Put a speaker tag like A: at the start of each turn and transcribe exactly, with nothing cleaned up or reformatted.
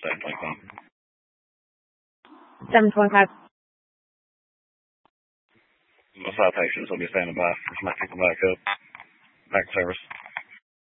A: seven twenty-five.
B: seven twenty-five.
A: Most of our patients will be standing by. Just might pick them back up. Back to service.